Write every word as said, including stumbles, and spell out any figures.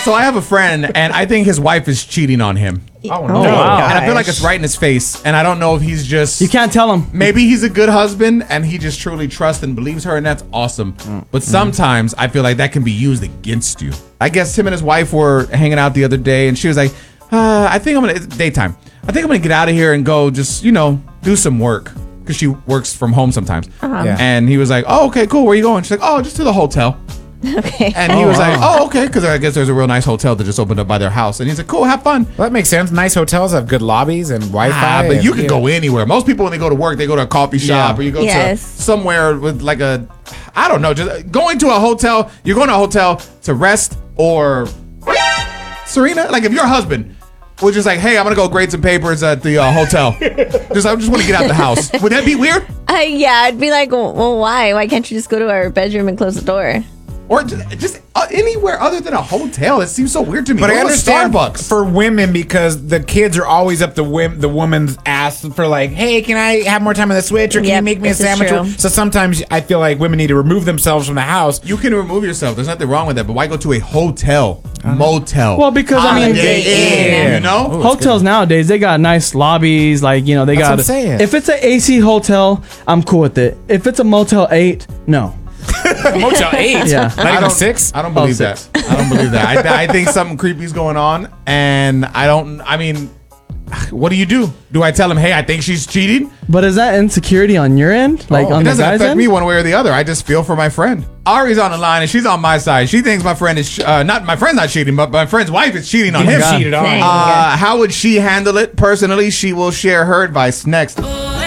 So I have a friend, and I think his wife is cheating on him. Oh, Oh, no. wow. And I feel like it's right in his face. And I don't know if he's just. You can't tell him. Maybe he's a good husband and he just truly trusts and believes her, and that's awesome. But sometimes I feel like that can be used against you. I guess him and his wife were hanging out the other day, and she was like, uh, I think I'm gonna, it's daytime. I think I'm gonna get out of here and go just, you know, do some work. Because she works from home sometimes. Yeah. And he was like, oh, okay, cool. Where are you going? She's like, oh, just to the hotel. Okay. And he was like, oh, okay. Because I guess there's a real nice hotel that just opened up by their house. And he's like, cool, have fun. Well, that makes sense. Nice hotels have good lobbies and Wi-Fi. Ah, but and- you can yeah. go anywhere. Most people, when they go to work, they go to a coffee shop Yeah. or you go Yes. to somewhere with like a, I don't know, just going to a hotel. You're going to a hotel to rest or, Serena, like if your husband was just like, hey, I'm going to go grade some papers at the uh, hotel. just I just want to get out the house. Would that be weird? Uh, yeah, I'd be like, well, well, why? Why can't you just go to our bedroom and close the door? Or just, just uh, anywhere other than a hotel? It seems so weird to me. But Go I to understand Starbucks. for women because the kids are always up the wim- the woman's ass for like, hey, can I have more time on the Switch or can Yep, you make me a this is sandwich? true. So sometimes I feel like women need to remove themselves from the house. You can remove yourself. There's nothing wrong with that. But why go to a hotel, motel? Well, because, I mean, Holiday Inn, you know? Hotels nowadays, they got nice lobbies. Like, you know, they That's got. what I'm saying. If it's an A C hotel, I'm cool with it. If it's a Motel eight, no. Motel eight, Yeah. not I even don't, six. I don't believe Oh, six. that. I don't believe that. I, I think something creepy's going on, and I don't. I mean, what do you do? Do I tell him, hey, I think she's cheating? But is that insecurity on your end? Like Oh, on it the doesn't guy's affect end? me one way or the other. I just feel for my friend. Ari's on the line, and she's on my side. She thinks my friend is uh, not my friend's not cheating, but my friend's wife is cheating on him. Cheated on. Dang. Uh, how would she handle it personally? She will share her advice next.